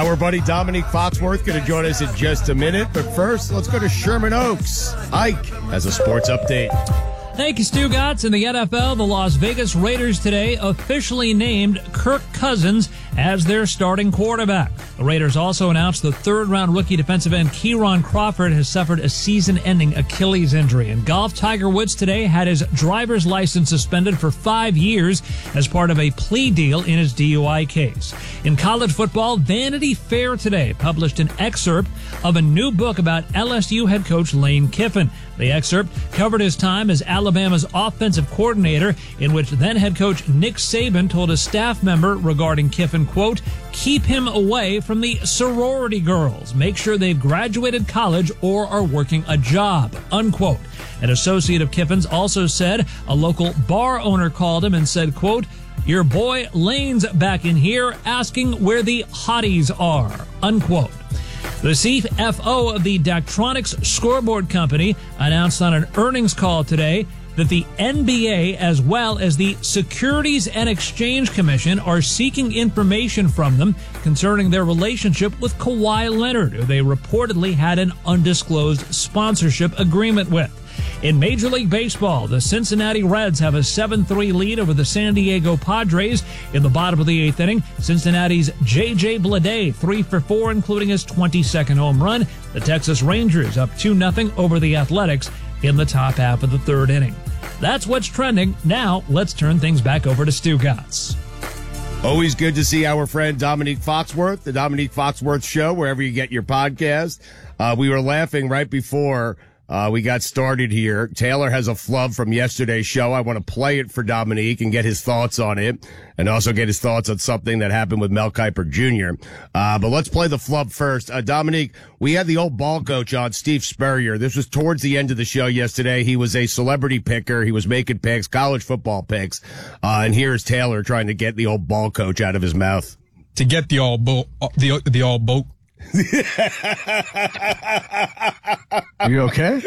Our buddy Dominique Foxworth going to join us in just a minute. But first, let's go to Sherman Oaks. Ike has a sports update. Thank you, Stu Gatz. In the NFL, the Las Vegas Raiders today officially named Kirk Cousins as their starting quarterback. The Raiders also announced the third-round rookie defensive end Kieran Crawford has suffered a season-ending Achilles injury. In golf, Tiger Woods today had his driver's license suspended for 5 years as part of a plea deal in his DUI case. In college football, Vanity Fair today published an excerpt of a new book about LSU head coach Lane Kiffin. The excerpt covered his time as Alabama's offensive coordinator, in which then head coach Nick Saban told a staff member regarding Kiffin, quote, keep him away from the sorority girls. Make sure they've graduated college or are working a job, unquote. An associate of Kiffin's also said a local bar owner called him and said, quote, your boy Lane's back in here asking where the hotties are, unquote. The CFO of the Daktronics Scoreboard Company announced on an earnings call today that the NBA as well as the Securities and Exchange Commission are seeking information from them concerning their relationship with Kawhi Leonard, who they reportedly had an undisclosed sponsorship agreement with. In Major League Baseball, the Cincinnati Reds have a 7-3 lead over the San Diego Padres. In the bottom of the eighth inning, Cincinnati's J.J. Bleday 3 for 4, including his 22nd home run. The Texas Rangers up 2-0 over the Athletics in the top half of the third inning. That's what's trending. Now, let's turn things back over to Stu Gatz. Always good to see our friend Dominique Foxworth, the Dominique Foxworth Show, wherever you get your podcast. We were laughing right before we got started here. Taylor has a flub from yesterday's show. I want to play it for Dominique and get his thoughts on it, and also get his thoughts on something that happened with Mel Kiper Jr. But let's play the flub first. Dominique, we had the old ball coach on, Steve Spurrier. This was towards the end of the show yesterday. He was a celebrity picker. He was making picks, college football picks. And here's Taylor trying to get the old ball coach out of his mouth. To get the all boat, the all boat. You okay?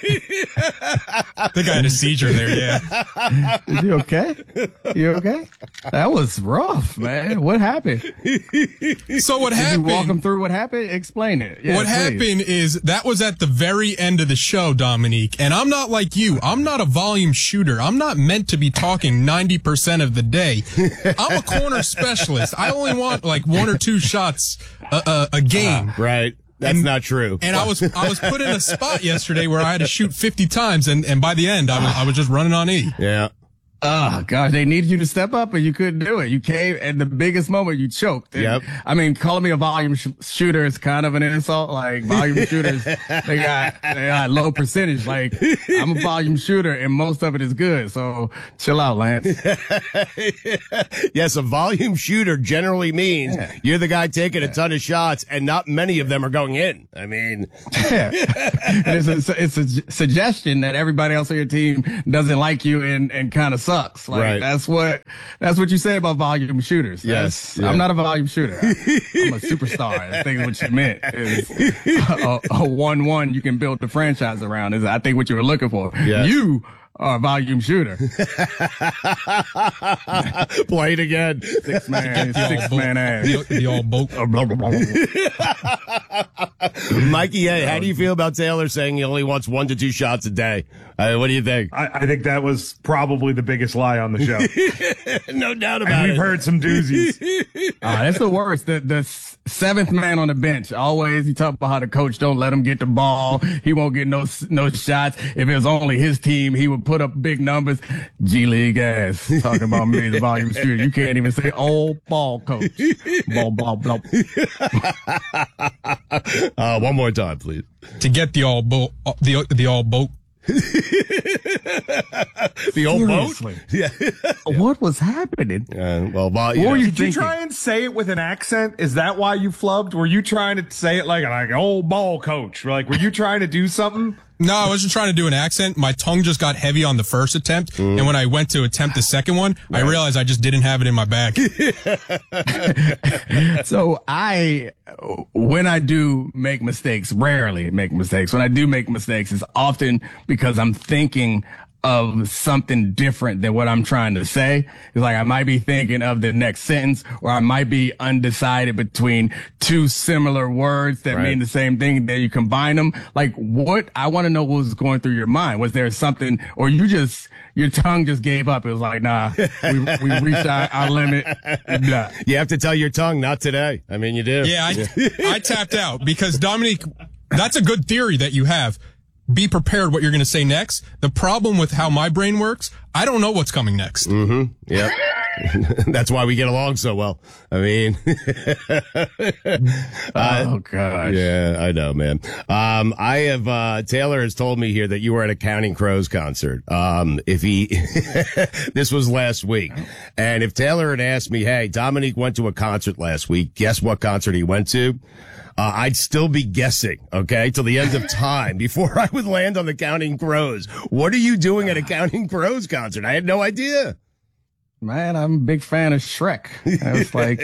I think I had a seizure there, yeah. Is you okay? You okay? That was rough, man. What happened? So what happened? Did you walk him through what happened? Explain it. Yeah, what please. happened is that was at the very end of the show, Dominique. And I'm not like you. I'm not a volume shooter. I'm not meant to be talking 90% of the day. I'm a corner specialist. I only want like 1 or 2 shots a game. Right. That's not true. And I was put in a spot yesterday where I had to shoot 50 times, and by the end, I was just running on E. Yeah. Oh, gosh, they needed you to step up and you couldn't do it. You came at the biggest moment, you choked. And, yep. I mean, calling me a volume shooter is kind of an insult. Like, volume shooters, they got low percentage. Like, I'm a volume shooter and most of it is good. So chill out, Lance. Yes, a volume shooter generally means you're the guy taking a ton of shots and not many of them are going in. I mean, it's a suggestion that everybody else on your team doesn't like you and kind of sucks. Like, right. That's what you say about volume shooters. Yes. Yeah. I'm not a volume shooter. I'm a superstar. I think what you meant is a 1-1 you can build the franchise around is I think what you were looking for. Yes. You are a volume shooter. Play it again. Six man ass. The all boat. Mikey, hey, how do you feel about Taylor saying he only wants 1 to 2 shots a day? What do you think? I think that was probably the biggest lie on the show. No doubt about it. We've heard some doozies. That's the worst. The seventh man on the bench. Always he talk about how the coach don't let him get the ball. He won't get no shots. If it was only his team, he would put up big numbers. G League ass. Talking about me, the volume shooter. You can't even say old ball coach. Ball, blah. One more time, please. To get the all boat, the all boat. The old Seriously? boat? Yeah. What was happening? Did you try and say it with an accent? Is that why you flubbed? Were you trying to say it like an old ball coach? Like, were you trying to do something? No, I wasn't trying to do an accent. My tongue just got heavy on the first attempt. And when I went to attempt the second one, I realized I just didn't have it in my bag. So when I do make mistakes, rarely make mistakes. When I do make mistakes, it's often because I'm thinking of something different than what I'm trying to say. It's like I might be thinking of the next sentence, or I might be undecided between two similar words that mean the same thing. Then you combine them. Like, what I want to know what was going through your mind. Was there something, or your tongue just gave up? It was like, nah, we reached our limit. Blah. You have to tell your tongue, not today. I mean, you do. Yeah, I tapped out because Dominique, that's a good theory that you have. Be prepared what you're going to say next. The problem with how my brain works, I don't know what's coming next. Mm-hmm. Yeah. That's why we get along so well. I mean, oh gosh. Yeah, I know, man. Taylor has told me here that you were at a Counting Crows concert. This was last week. And if Taylor had asked me, hey, Dominique went to a concert last week, guess what concert he went to? I'd still be guessing, okay, till the end of time before I would land on the Counting Crows. What are you doing at a Counting Crows concert? I had no idea. Man, I'm a big fan of Shrek. I was like,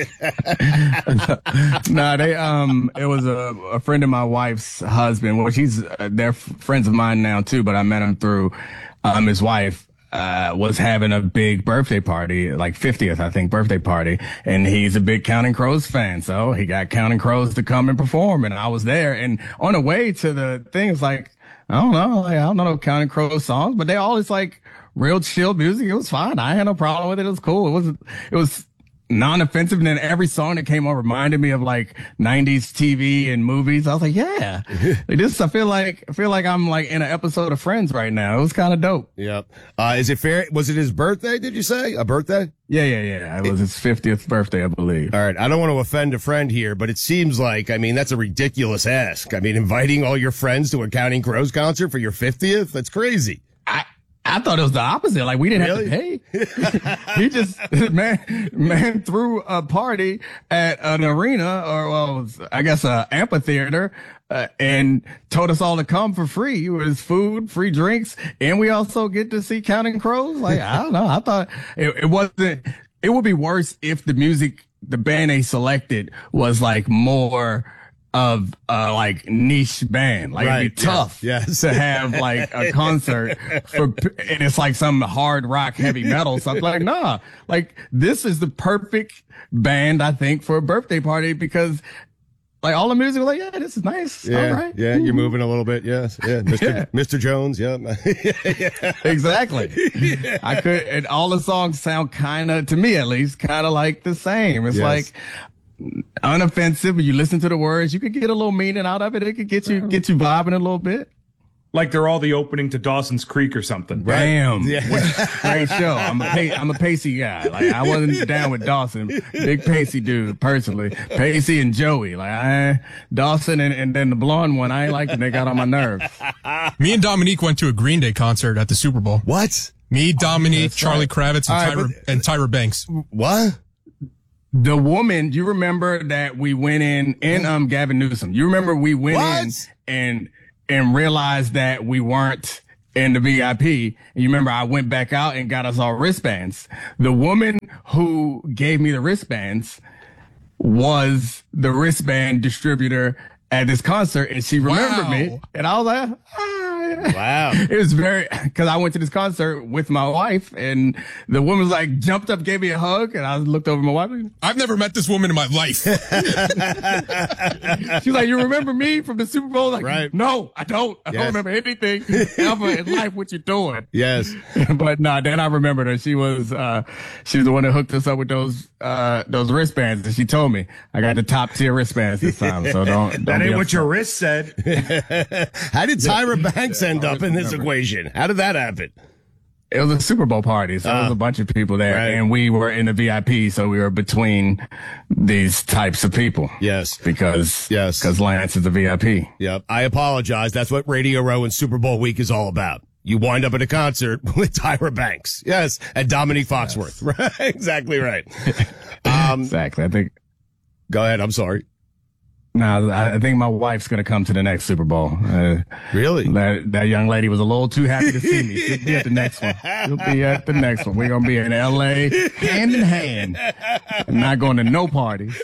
it was a friend of my wife's husband. Well, they're friends of mine now too, but I met him through, his wife. Was having a big birthday party, like 50th, I think, birthday party. And he's a big Counting Crows fan. So he got Counting Crows to come and perform. And I was there. And on the way to the thing, it's like, I don't know Counting Crows songs, but they always like real chill music. It was fine. I had no problem with it. It was cool. It was non-offensive. And then every song that came on reminded me of like 90s TV and movies. I was like, yeah, I feel like I'm like in an episode of Friends right now. It was kind of dope. Yep. Is it fair? Was it his birthday? Did you say a birthday? Yeah. It was his 50th birthday, I believe. All right. I don't want to offend a friend here, but it seems like, I mean, that's a ridiculous ask. I mean, inviting all your friends to a Counting Crows concert for your 50th? That's crazy. I thought it was the opposite. Like, we didn't have to pay. He just, man threw a party at an arena, or I guess an amphitheater, and told us all to come for free. It was food, free drinks, and we also get to see Counting Crows. Like, I don't know. I thought it would be worse if the band they selected was like more of like niche band. Like, it'd be tough to have like a concert and it's like some hard rock, heavy metal stuff. Like, nah, like this is the perfect band, I think, for a birthday party, because like all the music was like, yeah, this is nice. Yeah, all right. Yeah, you're moving a little bit. Yes. Yeah. Mr. Jones. Yeah. Exactly. I could, and all the songs sound to me at least, kind of like the same. It's like unoffensive. When you listen to the words, you could get a little meaning out of it. It could get you vibing a little bit. Like they're all the opening to Dawson's Creek or something. Damn. Yeah. Great show. I'm a Pacey guy. Like, I wasn't down with Dawson. Big Pacey dude, personally. Pacey and Joey. Like, Dawson and then the blonde one, I ain't like them. They got on my nerves. Me and Dominique went to a Green Day concert at the Super Bowl. What? Me, Dominique, Charlie Kravitz, and Tyra Banks. What? The woman, you remember that we went in Gavin Newsom. You remember we went in and realized that we weren't in the VIP. And you remember I went back out and got us all wristbands. The woman who gave me the wristbands was the wristband distributor at this concert, and she remembered me. And I was like, wow. It was because I went to this concert with my wife, and the woman was like, jumped up, gave me a hug, and I looked over at my wife. I've never met this woman in my life. She's like, you remember me from the Super Bowl? Like, no, I don't. I don't remember anything ever in life what you're doing. Yes. But then I remembered her. She was the one that hooked us up with those wristbands, and she told me I got the top tier wristbands this time. So don't that ain't what your wrist said. How did Tyra Banks end up in this equation? How did that happen? It was a Super Bowl party, so there was a bunch of people there, and we were in the VIP, so we were between these types of people. Yes. Because Lance is a VIP. Yep. I apologize. That's what Radio Row and Super Bowl week is all about. You wind up at a concert with Tyra Banks. Yes. And Dominique Foxworth. Right. Exactly right. Exactly. I think. Go ahead. I'm sorry. No, I think my wife's going to come to the next Super Bowl. Really? That young lady was a little too happy to see me. She'll be at the next one. We're going to be in LA hand in hand. I'm not going to no parties.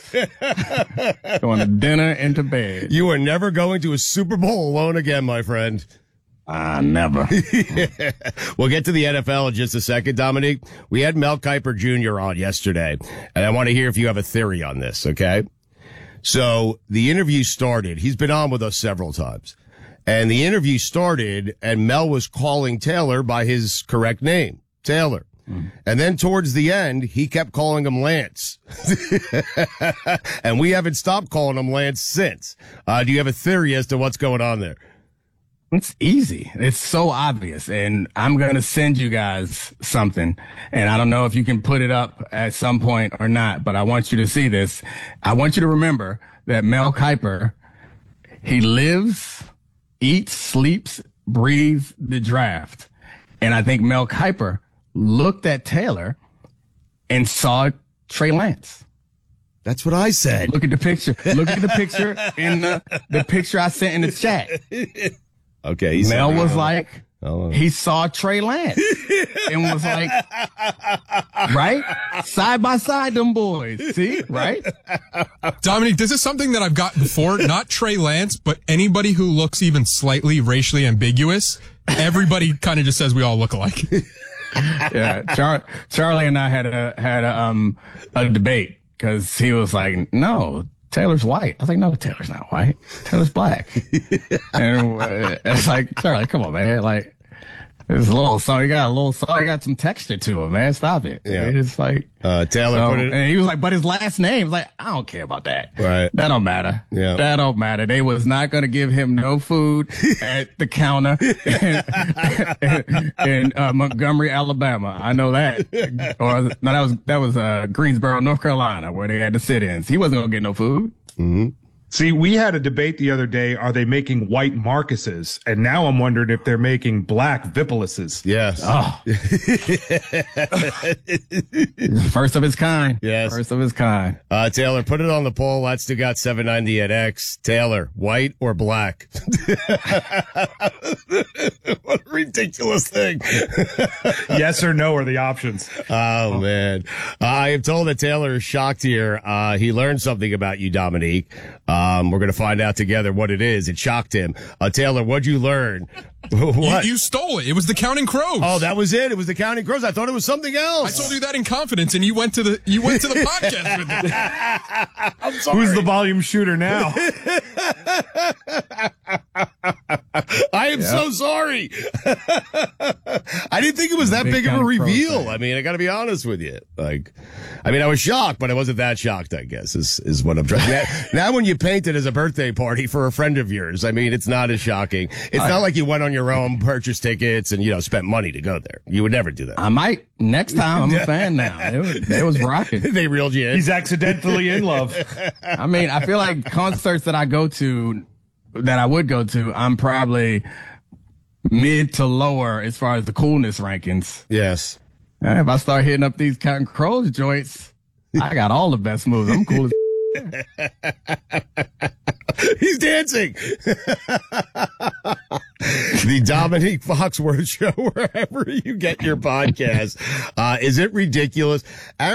Going to dinner and to bed. You are never going to a Super Bowl alone again, my friend. Never. We'll get to the NFL in just a second, Dominique. We had Mel Kiper Jr. on yesterday, and I want to hear if you have a theory on this, okay? So the interview started. He's been on with us several times. And the interview started, and Mel was calling Taylor by his correct name, Taylor. And then towards the end, he kept calling him Lance. And we haven't stopped calling him Lance since. Do you have a theory as to what's going on there? It's easy. It's so obvious. And I'm going to send you guys something. And I don't know if you can put it up at some point or not, but I want you to see this. I want you to remember that Mel Kiper, he lives, eats, sleeps, breathes the draft. And I think Mel Kiper looked at Taylor and saw Trey Lance. That's what I said. Look at the picture. Look at the picture in the picture I sent in the chat. Okay. Mel was like, he saw Trey Lance and was like, right? Side by side, them boys. See? Right? Dominique, this is something that I've gotten before. Not Trey Lance, but anybody who looks even slightly racially ambiguous. Everybody kind of just says we all look alike. Yeah. Charlie and I had a debate because he was like, no, Taylor's white. I was like, no, Taylor's not white. Taylor's black. And it's like, Charlie, come on, man. Like, it's a little song. You got some texture to it, man. Stop it. Yeah. It's like, Taylor put it. And he was like, but his last name is like, I don't care about that. Right. That don't matter. Yeah. That don't matter. They was not going to give him no food at the counter in Montgomery, Alabama. I know that. Or no, that was Greensboro, North Carolina, where they had the sit-ins. He wasn't going to get no food. Mm-hmm. See, we had a debate the other day. Are they making white Marcuses? And now I'm wondering if they're making black Vipuluses. Yes. Oh. First of its kind. Yes. First of its kind. Taylor, put it on the poll. That's the got 790 at X. Taylor, white or black? What a ridiculous thing. Yes or no are the options. Oh, man. I am told that Taylor is shocked here. He learned something about you, Dominique. We're going to find out together what it is. It shocked him. Taylor, what'd you learn? What? You stole it. It was the Counting Crows. Oh, that was it. It was the Counting Crows. I thought it was something else. I told you that in confidence, and you went to the podcast with me. I'm sorry. Who's the volume shooter now? I am so sorry. I didn't think it was that big of a reveal. I mean, I got to be honest with you. Like, I mean, I was shocked, but I wasn't that shocked, I guess, is what I'm trying. Now, when you paint it as a birthday party for a friend of yours, I mean, it's not as shocking. It's not like you went on your own, purchased tickets, and, spent money to go there. You would never do that. I might next time. I'm a fan now. It was rocking. They reeled you in. He's accidentally in love. I mean, I feel like concerts that I would go to, I'm probably mid to lower as far as the coolness rankings. Yes. If I start hitting up these Counting Crows joints, I got all the best moves. I'm cool as He's dancing. The Dominique Foxworth Show, wherever you get your podcast. Is it ridiculous?